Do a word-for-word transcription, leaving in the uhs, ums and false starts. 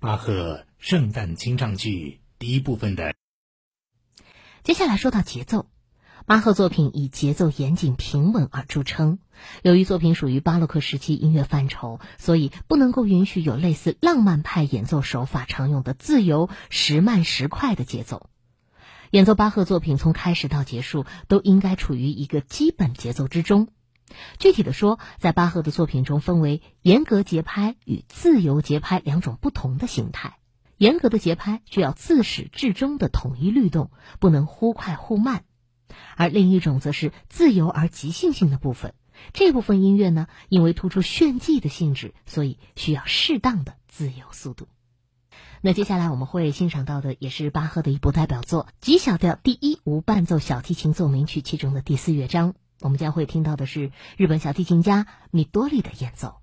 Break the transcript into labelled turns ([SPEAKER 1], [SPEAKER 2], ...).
[SPEAKER 1] 巴赫圣诞清唱剧第一部分的。
[SPEAKER 2] 接下来说到节奏，巴赫作品以节奏严谨平稳而著称。由于作品属于巴洛克时期音乐范畴，所以不能够允许有类似浪漫派演奏手法常用的自由时慢时快的节奏。演奏巴赫作品从开始到结束都应该处于一个基本节奏之中。具体的说，在巴赫的作品中分为严格节拍与自由节拍两种不同的形态。严格的节拍需要自始至终的统一律动，不能忽快忽慢，而另一种则是自由而即兴性的部分。这部分音乐呢，因为突出炫技的性质，所以需要适当的自由速度。那接下来我们会欣赏到的也是巴赫的一部代表作 G 小调第一无伴奏小提琴奏鸣曲其中的第四乐章，我们将会听到的是日本小提琴家米多利的演奏。